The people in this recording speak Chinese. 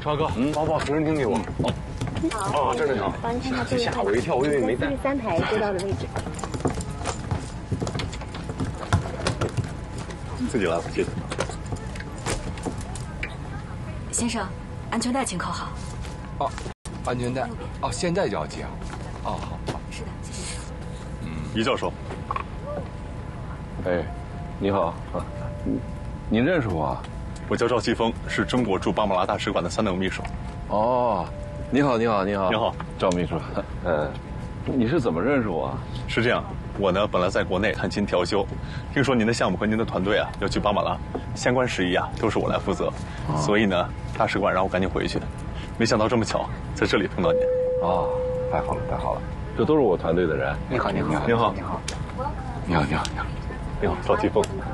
超哥，把随身听给我。哦，这呢。 帮您看下座位， 吓我一跳，我以为没带。 43排过道的位置。 自己来，我接。 先生，安全带请扣好。 哦，安全带。哦，现在就要系啊。哦，好。 是的，谢谢。 于教授。 哎，你好啊，你认识我啊？ 我叫赵继峰，是中国驻巴马拉大使馆的3等秘书。 哦，你好，你好，你好。 你好， 赵秘书。你是怎么认识我啊？ 是这样，我呢本来在国内探亲调休，听说您的项目和您的团队啊要去巴马拉，相关事宜啊都是我来负责，所以呢大使馆让我赶紧回去。没想到这么巧，在这里碰到您。 哦，太好了，太好了，这都是我团队的人。 你好，你好， 您好， 你好， 你好，你好，你好， 你好，赵继峰。